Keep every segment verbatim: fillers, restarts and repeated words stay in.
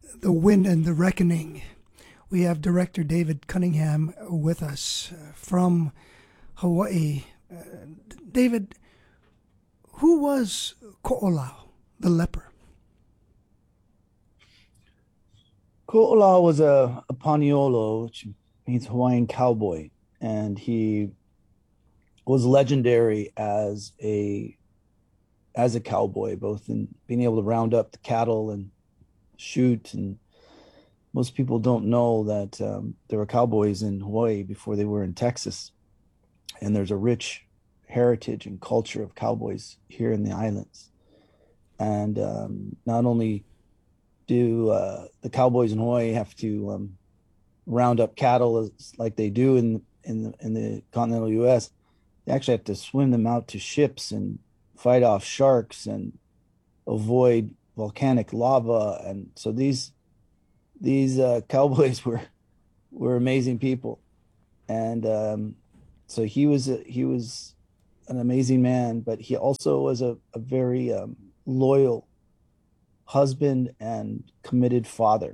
The Wind and the Reckoning. We have director David Cunningham with us uh, from Hawaii. Uh, David, who was Ko'olau, the leper? Ko'olau was a, a Paniolo, which means Hawaiian cowboy, and he was legendary as a as a cowboy, both in being able to round up the cattle and shoot. And most people don't know that um, there were cowboys in Hawaii before they were in Texas, and there's a rich heritage and culture of cowboys here in the islands. And um, not only do uh, the cowboys in Hawaii have to um, round up cattle as, like they do in in the, in the continental U S, they actually have to swim them out to ships and fight off sharks and avoid volcanic lava. And so these these uh, cowboys were were amazing people. And um, so he was a, he was an amazing man, but he also was a, a very um, loyal husband and committed father.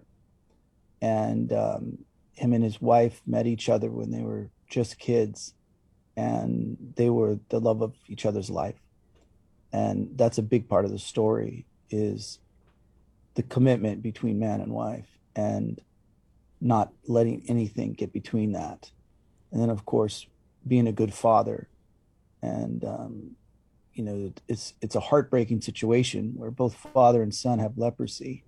And um, him and his wife met each other when they were just kids, and they were the love of each other's life. And that's a big part of the story, is the commitment between man and wife and not letting anything get between that. And then, of course, being a good father. And, um, you know, it's it's a heartbreaking situation where both father and son have leprosy.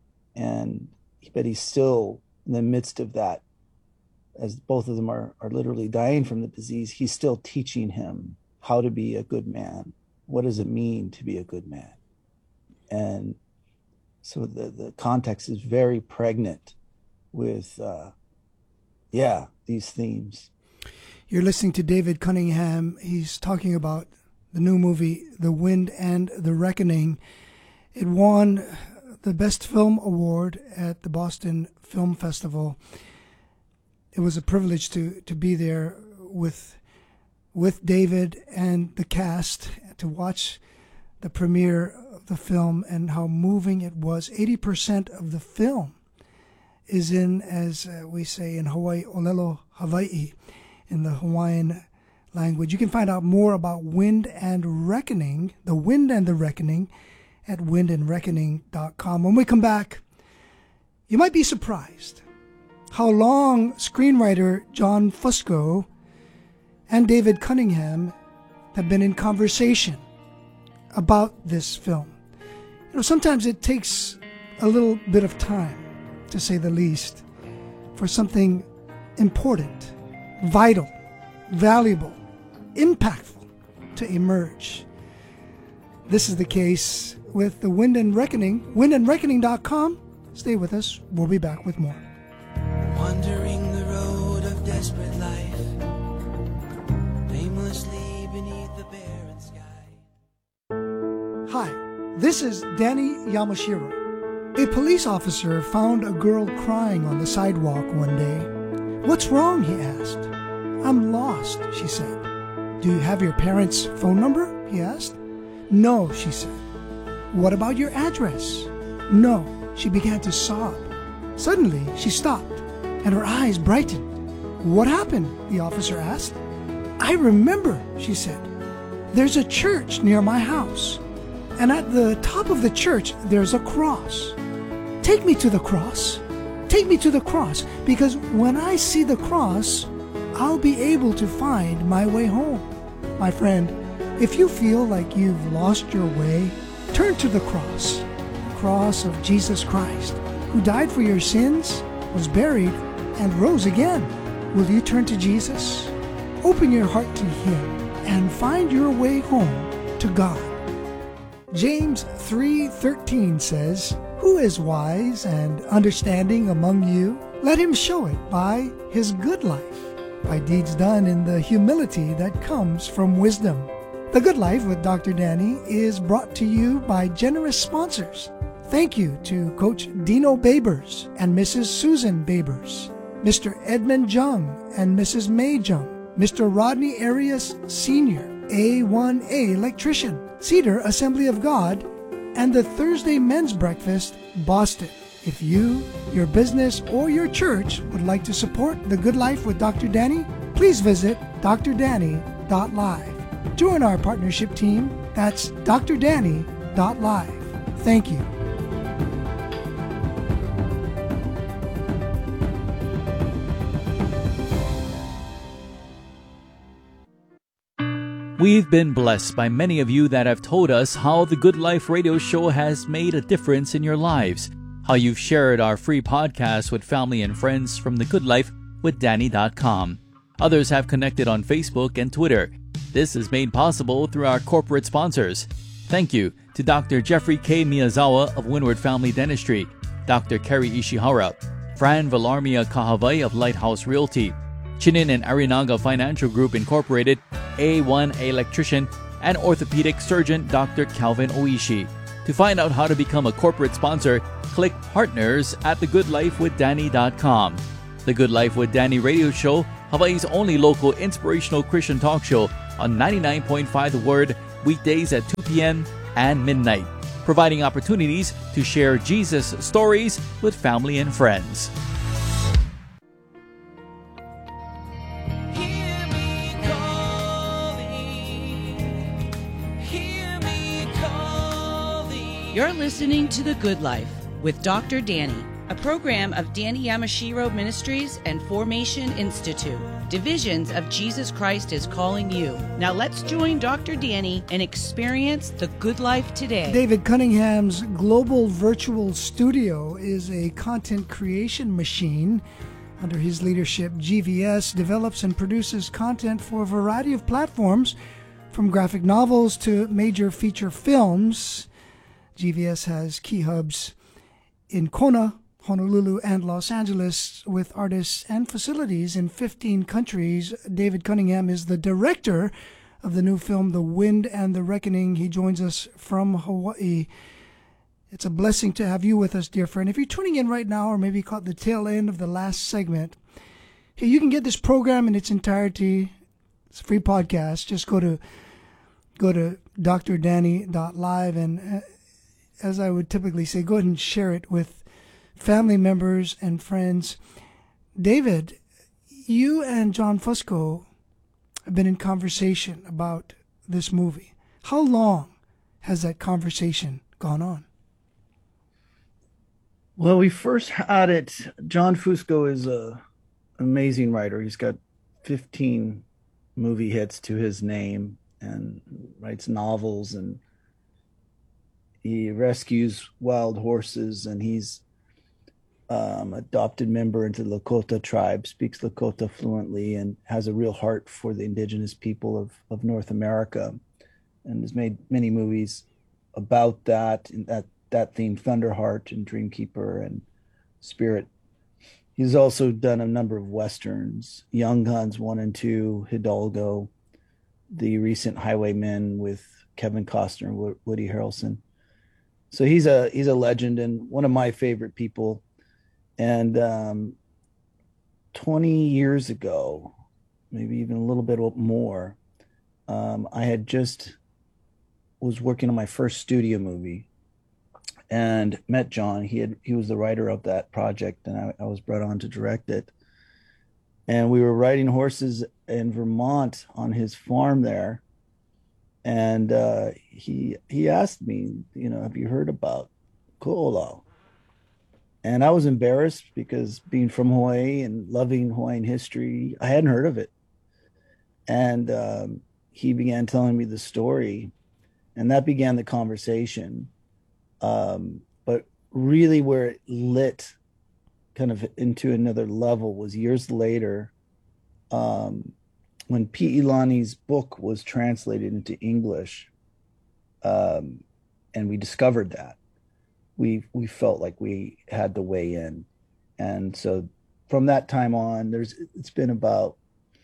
And but he's still in the midst of that, as both of them are, are literally dying from the disease. He's still teaching him how to be a good man. What does it mean to be a good man? And so the, the context is very pregnant with, uh, yeah, these themes. You're listening to David Cunningham. He's talking about the new movie, The Wind and the Reckoning. It won the Best Film Award at the Boston Film Festival. It was a privilege to, to be there with with David and the cast, to watch the premiere of the film and how moving it was. eighty percent of the film is in, as uh, we say in Hawaii, Olelo Hawaii, in the Hawaiian language. You can find out more about Wind and Reckoning, The Wind and the Reckoning, at wind and reckoning dot com. When we come back, you might be surprised how long screenwriter John Fusco and David Cunningham have been in conversation about this film. You know, sometimes it takes a little bit of time, to say the least, for something important, vital, valuable, impactful to emerge. This is the case with The Wind and Reckoning. wind and reckoning dot com. Stay with us. We'll be back with more. Wandering the road of desperate life, aimlessly beneath the barren sky. Hi, this is Danny Yamashiro. A police officer found a girl crying on the sidewalk one day. "What's wrong?" he asked. "I'm lost," she said. "Do you have your parents' phone number?" he asked. "No," she said. "What about your address?" "No." She began to sob. Suddenly, she stopped, and her eyes brightened. "What happened?" the officer asked. "I remember," she said. "There's a church near my house, and at the top of the church, there's a cross. Take me to the cross. Take me to the cross, because when I see the cross, I'll be able to find my way home." My friend, if you feel like you've lost your way, turn to the cross, the cross of Jesus Christ, who died for your sins, was buried, and rose again. Will you turn to Jesus? Open your heart to Him and find your way home to God. James three thirteen says, "Who is wise and understanding among you? Let him show it by his good life, by deeds done in the humility that comes from wisdom." The Good Life with Doctor Danny is brought to you by generous sponsors. Thank you to Coach Dino Babers and Missus Susan Babers, Mister Edmund Jung and Missus May Jung, Mister Rodney Arias Senior, A one A Electrician, Cedar Assembly of God, and the Thursday Men's Breakfast, Boston. If you, your business, or your church would like to support The Good Life with Doctor Danny, please visit d r danny dot live. Join our partnership team. That's d r danny dot live. Thank you. We've been blessed by many of you that have told us how the Good Life radio show has made a difference in your lives, how you've shared our free podcast with family and friends from the good life with danny dot com. Others have connected on Facebook and Twitter. This is made possible through our corporate sponsors. Thank you to Doctor Jeffrey K. Miyazawa of Windward Family Dentistry, Doctor Kerry Ishihara, Fran Villarmia Kahavai of Lighthouse Realty, Chinin and Arinaga Financial Group Incorporated, A one Electrician, and orthopedic surgeon Doctor Calvin Oishi. To find out how to become a corporate sponsor, click Partners at the good life with danny dot com. The Good Life with Danny radio show, Hawaii's only local inspirational Christian talk show on ninety-nine point five The Word, weekdays at two p.m. and midnight, providing opportunities to share Jesus stories with family and friends. You're listening to The Good Life with Doctor Danny, a program of Danny Yamashiro Ministries and Formation Institute. Divisions of Jesus Christ is calling you. Now let's join Doctor Danny and experience the good life today. David Cunningham's Global Virtual Studio is a content creation machine. Under his leadership, G V S develops and produces content for a variety of platforms, from graphic novels to major feature films. G V S has key hubs in Kona, Honolulu, and Los Angeles, with artists and facilities in fifteen countries. David Cunningham is the director of the new film, The Wind and the Reckoning. He joins us from Hawaii. It's a blessing to have you with us, dear friend. If you're tuning in right now, or maybe caught the tail end of the last segment, hey, you can get this program in its entirety. It's a free podcast. Just go to go to d r danny dot live, and uh, as I would typically say, go ahead and share it with family members and friends. David, you and John Fusco have been in conversation about this movie. How long has that conversation gone on? Well, we first had it. John Fusco is a amazing writer. He's got fifteen movie hits to his name and writes novels, and he rescues wild horses, and he's um, adopted member into the Lakota tribe, speaks Lakota fluently, and has a real heart for the indigenous people of, of North America, and has made many movies about that, and that, that theme, Thunderheart and Dreamkeeper and Spirit. He's also done a number of Westerns, Young Guns one and two, Hidalgo, the recent Highwaymen with Kevin Costner and Woody Harrelson. So he's a he's a legend and one of my favorite people. And um, twenty years ago, maybe even a little bit more, um, I had just was working on my first studio movie and met John. He had he was the writer of that project, and I, I was brought on to direct it. And we were riding horses in Vermont on his farm there. And uh, he he asked me, you know, have you heard about Ko'olau? And I was embarrassed because being from Hawaii and loving Hawaiian history, I hadn't heard of it. And um, he began telling me the story, and that began the conversation. Um, but really where it lit kind of into another level was years later, um, when Pi'ilani's book was translated into English, um, and we discovered that, we we felt like we had the way in. And so from that time on, there's it's been about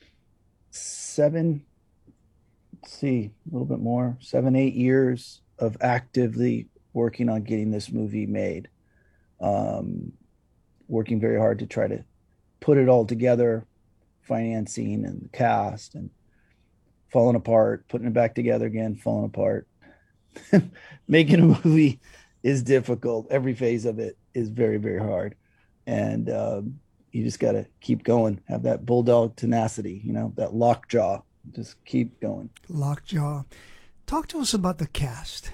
seven, let's see, a little bit more, seven, eight years of actively working on getting this movie made, um, working very hard to try to put it all together, financing and the cast, and falling apart, putting it back together again, falling apart, making a movie is difficult. Every phase of it is very, very hard. And um, you just got to keep going, have that bulldog tenacity, you know, that lockjaw, just keep going. Lockjaw. Talk to us about the cast.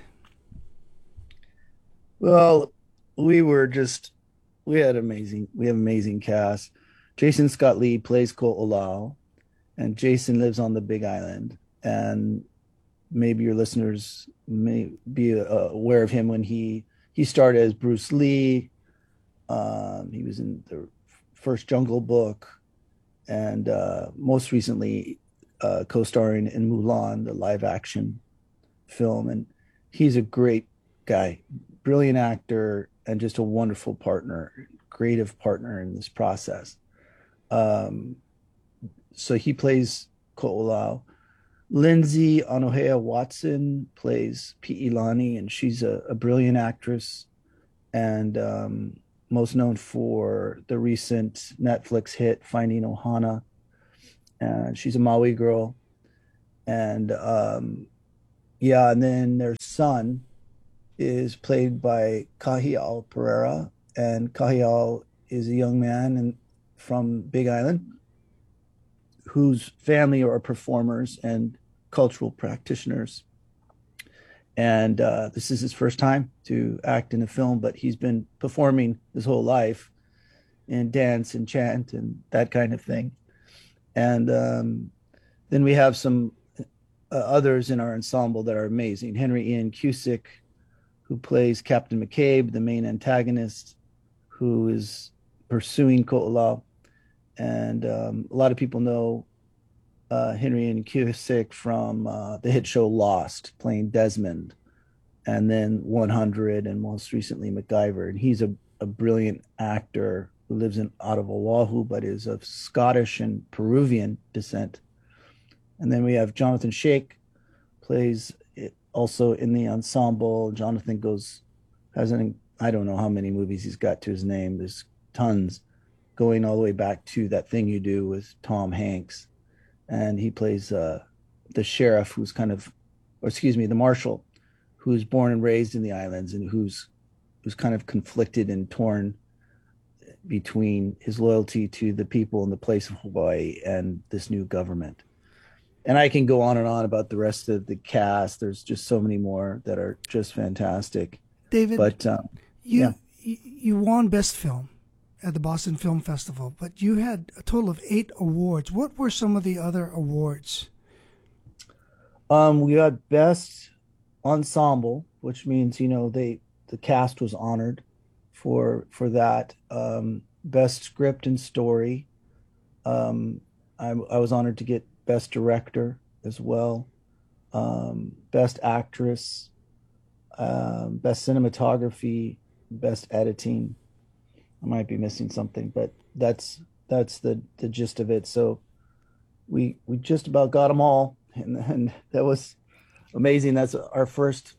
Well, we were just, we had amazing, we have amazing cast. Jason Scott Lee plays Ko Olao, and Jason lives on the Big Island. And maybe your listeners may be uh, aware of him when he, he started as Bruce Lee. Um, he was in the first Jungle Book, and uh, most recently uh, co-starring in Mulan, the live action film. And he's a great guy, brilliant actor, and just a wonderful partner, creative partner in this process. Um, so he plays Ko Olao. Lindsay Onohea Watson plays Pi'ilani, and she's a, a brilliant actress, and um, most known for the recent Netflix hit Finding Ohana. And she's a Maui girl. And um, yeah, and then their son is played by Kahiao Pereira, and Kahiao is a young man and from Big Island whose family are performers and cultural practitioners. And uh, this is his first time to act in a film, but he's been performing his whole life in dance and chant and that kind of thing. And um, then we have some uh, others in our ensemble that are amazing. Henry Ian Cusick, who plays Captain McCabe, the main antagonist, who is pursuing Ko Olao. And um, a lot of people know uh, Henry Ian Cusick from uh, the hit show Lost, playing Desmond, and then one hundred, and most recently MacGyver. And he's a, a brilliant actor who lives in out of Oahu, but is of Scottish and Peruvian descent. And then we have Jonathan Shake, plays it also in the ensemble. Jonathan goes, has an, I don't know how many movies he's got to his name. There's tons, going all the way back to That Thing You Do with Tom Hanks. And he plays uh, the sheriff who's kind of, or excuse me, the marshal, who's born and raised in the islands and who's who's kind of conflicted and torn between his loyalty to the people in the place of Hawaii and this new government. And I can go on and on about the rest of the cast. There's just so many more that are just fantastic. David, but um, you, yeah. you you won Best Film at the Boston Film Festival, but you had a total of eight awards. What were some of the other awards? Um, we got Best Ensemble, which means, you know, they the cast was honored for for that. Um, Best Script and Story. Um, I, I was honored to get Best Director as well. Um, Best Actress, um, Best Cinematography, Best Editing. I might be missing something, but that's that's the the gist of it. So we we just about got them all, and, and that was amazing. That's our first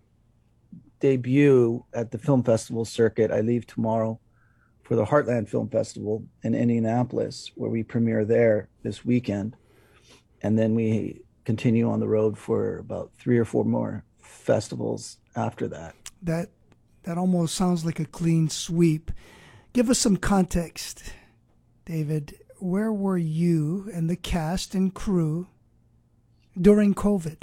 debut at the film festival circuit. I leave tomorrow for the Heartland Film Festival in Indianapolis, where we premiere there this weekend, and then we continue on the road for about three or four more festivals after that. That that almost sounds like a clean sweep. Give us some context, David. Where were you and the cast and crew during COVID?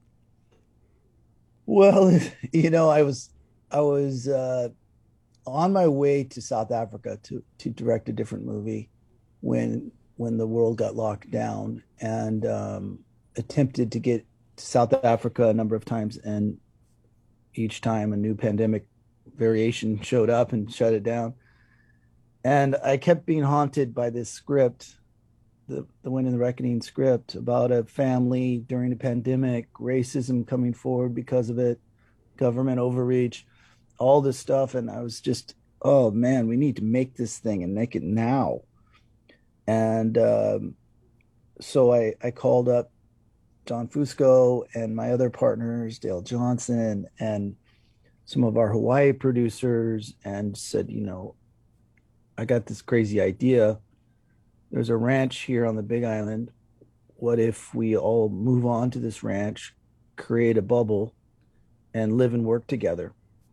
Well, you know, I was I was uh, on my way to South Africa to to direct a different movie when when the world got locked down, and um, attempted to get to South Africa a number of times, and each time a new pandemic variation showed up and shut it down. And I kept being haunted by this script, the the Wind and the Reckoning script, about a family during the pandemic, racism coming forward because of it, government overreach, all this stuff. And I was just, oh man, we need to make this thing and make it now. And um, so I, I called up John Fusco and my other partners, Dale Johnson, and some of our Hawaii producers, and said, you know, I got this crazy idea. There's a ranch here on the Big Island. What if we all move on to this ranch, create a bubble, and live and work together?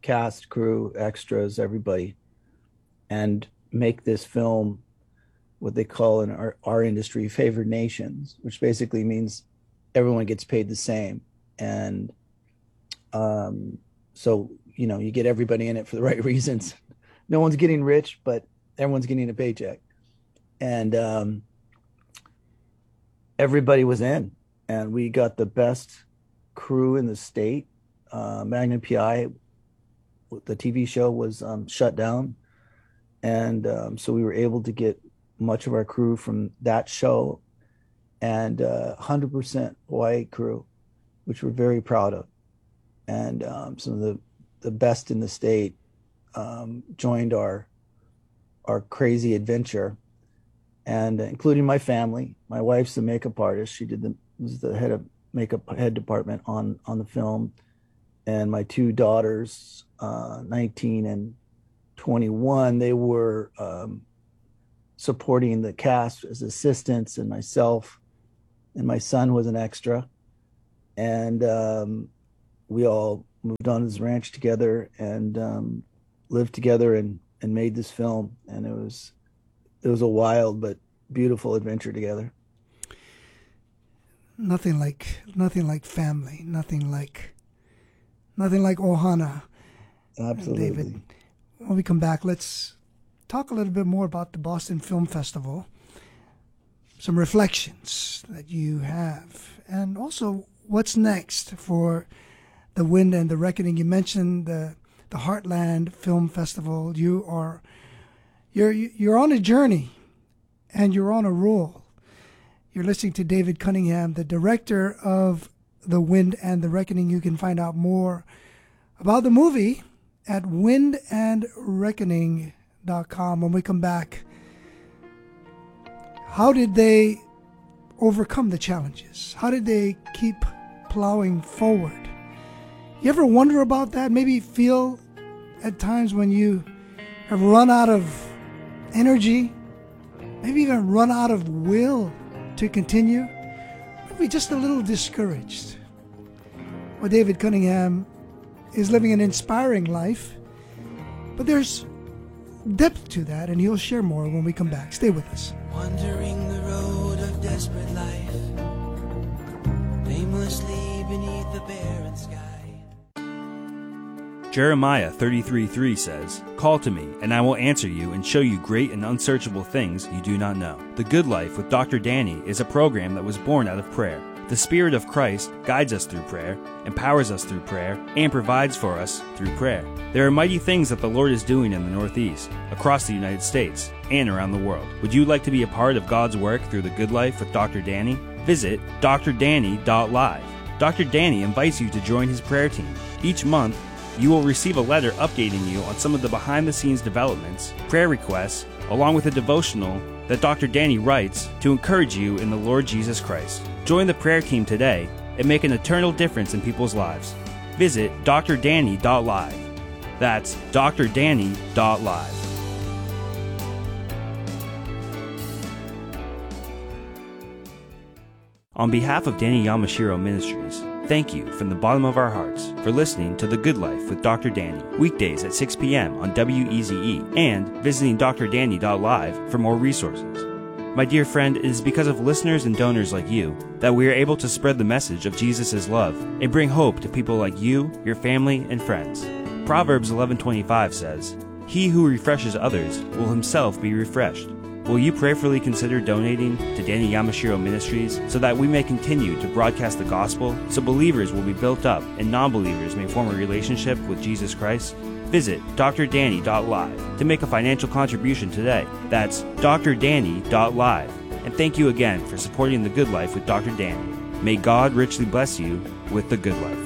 cast, crew, extras, everybody, and make this film what they call in our, our industry favored nations, which basically means everyone gets paid the same. And um, so, you know, you get everybody in it for the right reasons. No one's getting rich, but everyone's getting a paycheck. And um, everybody was in, and we got the best crew in the state. Uh, Magnum P I, the T V show, was um, shut down. And um, so we were able to get much of our crew from that show, and uh, one hundred percent white crew, which we're very proud of. And um, some of the, the best in the state um, joined our our crazy adventure, and including my family. My wife's the makeup artist. She did the was the head of makeup head department on on the film, and my two daughters, uh, nineteen and twenty-one, they were um, supporting the cast as assistants, and myself and my son was an extra. And um, we all moved on to this ranch together and um, lived together and, and made this film. And it was it was a wild but beautiful adventure together. Nothing like nothing like family. Nothing like nothing like Ohana. Absolutely. David, when we come back, let's talk a little bit more about the Boston Film Festival, some reflections that you have, and also what's next for The Wind and the Reckoning. You mentioned the the Heartland Film Festival. You are you're you're on a journey, and you're on a roll. You're listening to David Cunningham, the director of The Wind and the Reckoning. You can find out more about the movie at wind and reckoning dot com. When we come back, how did they overcome the challenges? How did they keep plowing forward? You ever wonder about that? Maybe feel at times when you have run out of energy, maybe even run out of will to continue, maybe just a little discouraged. Well, David Cunningham is living an inspiring life, but there's depth to that, and he'll share more when we come back. Stay with us. Wandering the road of desperate life, aimlessly beneath the barren sky. Jeremiah thirty-three three says, "Call to me, and I will answer you and show you great and unsearchable things you do not know." The Good Life with Doctor Danny is a program that was born out of prayer. The Spirit of Christ guides us through prayer, empowers us through prayer, and provides for us through prayer. There are mighty things that the Lord is doing in the Northeast, across the United States, and around the world. Would you like to be a part of God's work through the Good Life with Doctor Danny? Visit d r danny dot live. Doctor Danny invites you to join his prayer team. Each month, you will receive a letter updating you on some of the behind-the-scenes developments, prayer requests, along with a devotional that Doctor Danny writes to encourage you in the Lord Jesus Christ. Join the prayer team today and make an eternal difference in people's lives. Visit d r danny dot live. That's d r danny dot live. On behalf of Danny Yamashiro Ministries, thank you from the bottom of our hearts for listening to The Good Life with Doctor Danny, weekdays at six p.m. on W E Z E, and visiting d r danny dot live for more resources. My dear friend, it is because of listeners and donors like you that we are able to spread the message of Jesus' love and bring hope to people like you, your family, and friends. Proverbs eleven twenty-five says, "He who refreshes others will himself be refreshed." Will you prayerfully consider donating to Danny Yamashiro Ministries so that we may continue to broadcast the gospel, so believers will be built up and non-believers may form a relationship with Jesus Christ? Visit d r danny dot live to make a financial contribution today. That's d r danny dot live. And thank you again for supporting The Good Life with Doctor Danny. May God richly bless you with The Good Life.